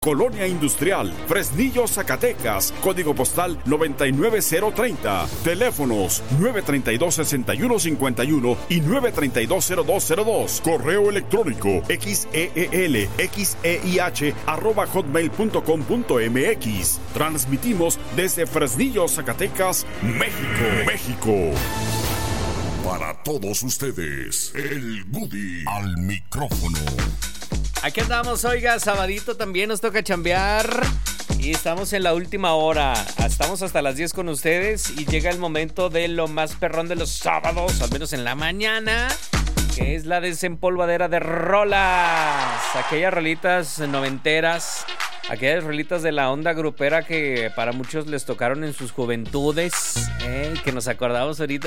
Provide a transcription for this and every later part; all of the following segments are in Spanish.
Colonia Industrial, Fresnillo, Zacatecas, código postal 99030, teléfonos 932-6151 y 932-0202, correo electrónico xeelxeih@hotmail.com.mx. Transmitimos desde Fresnillo, Zacatecas, México. Para todos ustedes, el Goody al micrófono. Aquí andamos, oiga, sabadito también nos toca chambear y estamos en la última hora. Estamos hasta las 10 con ustedes y llega el momento de lo más perrón de los sábados, al menos en la mañana, que es la desempolvadera de rolas. Aquellas rolitas noventeras, aquellas rolitas de la onda grupera que para muchos les tocaron en sus juventudes, que nos acordamos ahorita.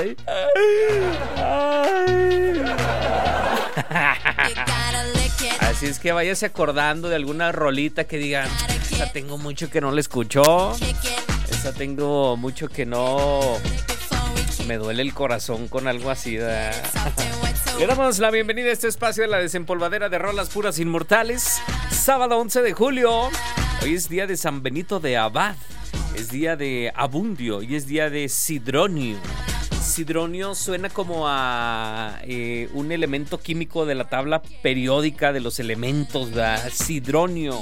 Así es que váyase acordando de alguna rolita que digan, esa tengo mucho que no la escucho, esa tengo mucho que no, me duele el corazón con algo así. Le damos la bienvenida a este espacio de la desempolvadera de rolas puras inmortales. Sábado 11 de julio, hoy es día de San Benito de Abad, es día de Abundio y es día de Sidronio. Sidronio suena como a un elemento químico de la tabla periódica de los elementos, ¿verdad? Sidronio.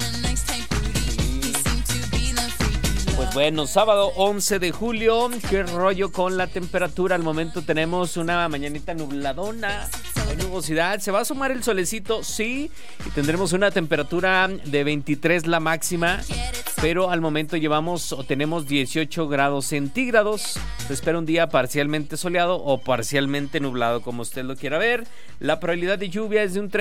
Pues bueno, sábado 11 de julio, ¿qué rollo con la temperatura? Al momento tenemos una mañanita nubladona, hay nubosidad, se va a asomar el solecito, sí, y tendremos una temperatura de 23 la máxima, pero al momento tenemos 18 grados centígrados. Se espera un día parcialmente soleado o parcialmente nublado, como usted lo quiera ver. La probabilidad de lluvia es de un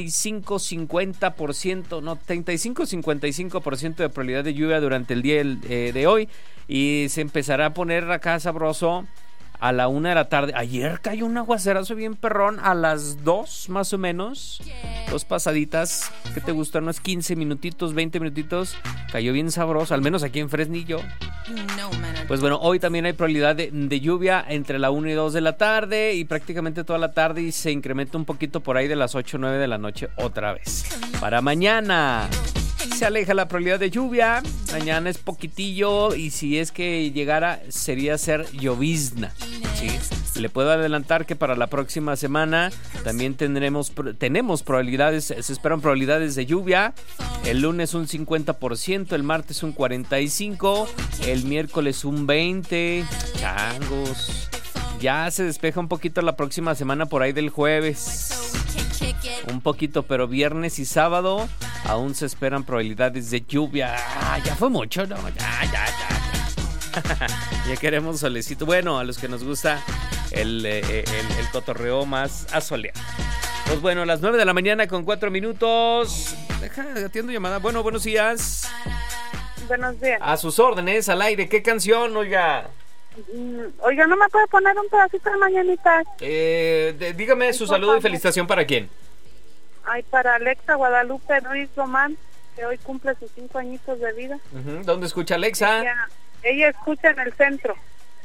35-55% de probabilidad de lluvia durante el día de hoy, y se empezará a poner acá sabroso a la 1 de la tarde. Ayer cayó un aguacerazo bien perrón a las 2 más o menos, 2 pasaditas. ¿Qué te gustó? Unos 15 minutitos, 20 minutitos. Cayó bien sabroso, al menos aquí en Fresnillo. Pues bueno, hoy también hay probabilidad de lluvia entre la 1 y 2 de la tarde y prácticamente toda la tarde, y se incrementa un poquito por ahí de las 8 o 9 de la noche otra vez. Para mañana se aleja la probabilidad de lluvia. Mañana es poquitillo, y si es que llegara sería ser llovizna, ¿sí? Le puedo adelantar que para la próxima semana también tenemos probabilidades, se esperan probabilidades de lluvia. El lunes un 50%, el martes un 45%, el miércoles un 20%. Changos, ya se despeja un poquito la próxima semana por ahí del jueves. Un poquito, pero viernes y sábado aún se esperan probabilidades de lluvia. Ya fue mucho, ¿no? Ya. Ya queremos solecito. Bueno, a los que nos gusta el cotorreo más asoleado. Pues bueno, a las 9 de la mañana con 4 minutos. Atiendo llamada. Bueno, buenos días. Buenos días. A sus órdenes, al aire. ¿Qué canción, oiga? Oiga, ¿no me puede poner un pedacito de mañanitas? Dígame su saludo y felicitación. ¿Para quién? Ay, para Alexa Guadalupe Ruiz Román, que hoy cumple sus 5 añitos de vida. ¿Dónde escucha Alexa? Ella escucha en el centro.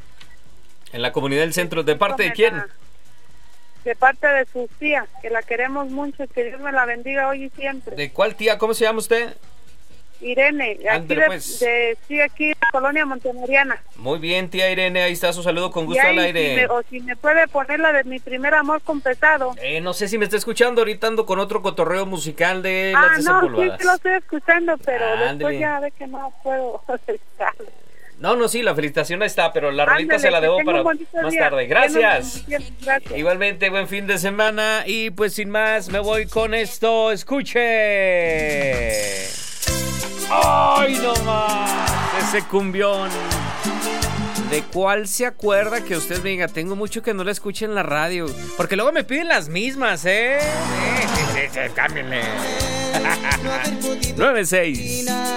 En la comunidad del centro. ¿De parte de quién? De parte de su tía, que la queremos mucho, que Dios me la bendiga hoy y siempre. ¿De cuál tía? ¿Cómo se llama usted? Irene, aquí aquí de Colonia Montemoriana. Muy bien, tía Irene, ahí está su saludo, con gusto al aire. Si me puede poner la de Mi Primer Amor con Pesado. No sé si me está escuchando, ahorita ando con otro cotorreo musical de las desempolvadas. No, sí lo estoy escuchando, pero después ya ve que no puedo estar. No, sí, la felicitación está, pero la rolita se la debo para más tarde. Gracias. Igualmente, buen fin de semana. Y pues sin más, me voy con esto. Escuche. ¡Ay, no más! Ese cumbión. ¿De cuál se acuerda que usted me diga? Tengo mucho que no la escuche en la radio. Porque luego me piden las mismas, ¿eh? Sí, cámbienle. 96